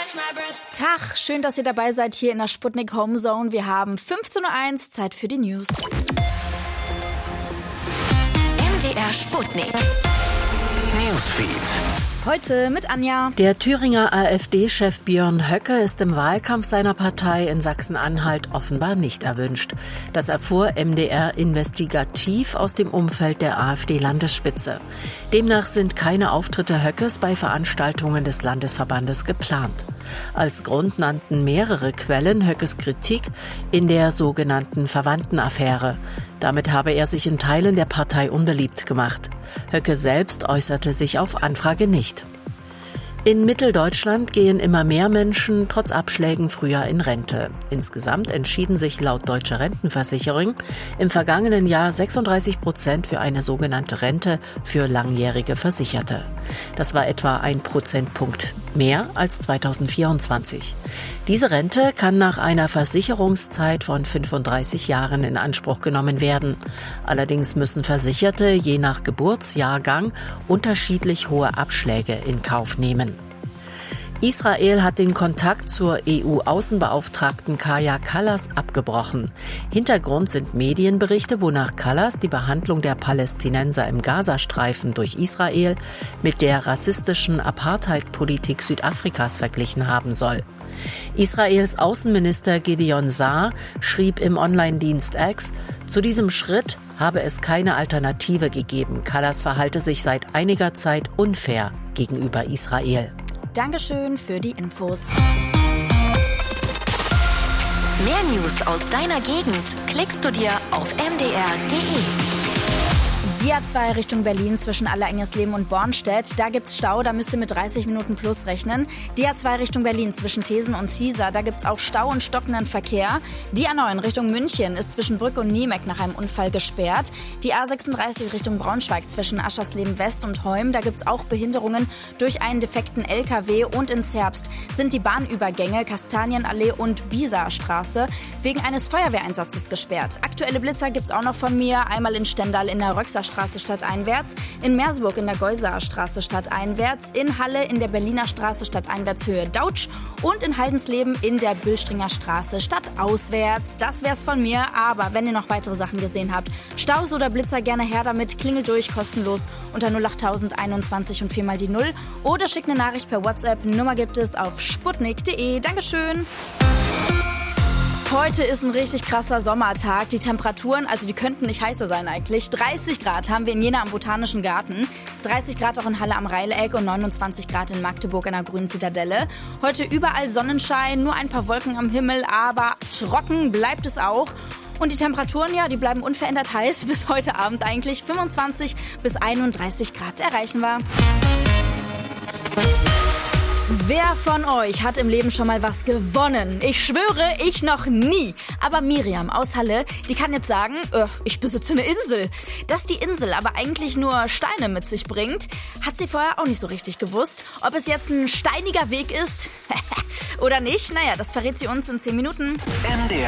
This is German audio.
Tag, schön, dass ihr dabei seid hier in der Sputnik Homezone. Wir haben 15:01 Uhr, Zeit für die News. MDR Sputnik Newsfeed. Heute mit Anja. Der Thüringer AfD-Chef Björn Höcke ist im Wahlkampf seiner Partei in Sachsen-Anhalt offenbar nicht erwünscht. Das erfuhr MDR investigativ aus dem Umfeld der AfD-Landesspitze. Demnach sind keine Auftritte Höckes bei Veranstaltungen des Landesverbandes geplant. Als Grund nannten mehrere Quellen Höckes Kritik in der sogenannten Verwandtenaffäre. Damit habe er sich in Teilen der Partei unbeliebt gemacht. Höcke selbst äußerte sich auf Anfrage nicht. In Mitteldeutschland gehen immer mehr Menschen trotz Abschlägen früher in Rente. Insgesamt entschieden sich laut Deutscher Rentenversicherung im vergangenen Jahr 36% für eine sogenannte Rente für langjährige Versicherte. Das war etwa 1 Prozentpunkt mehr als 2024. Diese Rente kann nach einer Versicherungszeit von 35 Jahren in Anspruch genommen werden. Allerdings müssen Versicherte je nach Geburtsjahrgang unterschiedlich hohe Abschläge in Kauf nehmen. Israel hat den Kontakt zur EU-Außenbeauftragten Kaja Kallas abgebrochen. Hintergrund sind Medienberichte, wonach Kallas die Behandlung der Palästinenser im Gazastreifen durch Israel mit der rassistischen Apartheid-Politik Südafrikas verglichen haben soll. Israels Außenminister Gideon Saar schrieb im Online-Dienst X, zu diesem Schritt habe es keine Alternative gegeben. Kallas verhalte sich seit einiger Zeit unfair gegenüber Israel. Dankeschön für die Infos. Mehr News aus deiner Gegend klickst du dir auf mdr.de. Die A2 Richtung Berlin zwischen Allerengersleben und Bornstedt. Da gibt's Stau, da müsst ihr mit 30 Minuten plus rechnen. Die A2 Richtung Berlin zwischen Thesen und Ziesar, da gibt's auch Stau und stockenden Verkehr. Die A9 Richtung München ist zwischen Brück und Niemeck nach einem Unfall gesperrt. Die A36 Richtung Braunschweig zwischen Aschersleben West und Heum, da gibt's auch Behinderungen durch einen defekten LKW. Und in Zerbst sind die Bahnübergänge Kastanienallee und Biesarstraße wegen eines Feuerwehreinsatzes gesperrt. Aktuelle Blitzer gibt's auch noch von mir, einmal in Stendal in der Röxerstraße stadteinwärts, in Merseburg in der Geusaer Straße stadteinwärts, in Halle in der Berliner Straße stadteinwärts Höhe Dautsch und in Haldensleben in der Bülstringer Straße stadtauswärts. Das wär's von mir, aber wenn ihr noch weitere Sachen gesehen habt, Staus oder Blitzer, gerne her damit, klingelt durch, kostenlos unter 08021 und 4 mal die 0 oder schickt eine Nachricht per WhatsApp, Nummer gibt es auf sputnik.de. Dankeschön! Heute ist ein richtig krasser Sommertag. Die Temperaturen, also die könnten nicht heißer sein eigentlich. 30 Grad haben wir in Jena am Botanischen Garten, 30 Grad auch in Halle am Reileck und 29 Grad in Magdeburg in der Grünen Zitadelle. Heute überall Sonnenschein, nur ein paar Wolken am Himmel, aber trocken bleibt es auch. Und die Temperaturen, ja, die bleiben unverändert heiß bis heute Abend eigentlich. 25 bis 31 Grad erreichen wir. Wer von euch hat im Leben schon mal was gewonnen? Ich schwöre, ich noch nie. Aber Miriam aus Halle, die kann jetzt sagen, ich besitze eine Insel. Dass die Insel aber eigentlich nur Steine mit sich bringt, hat sie vorher auch nicht so richtig gewusst. Ob es jetzt ein steiniger Weg ist oder nicht, naja, das verrät sie uns in 10 Minuten. MDR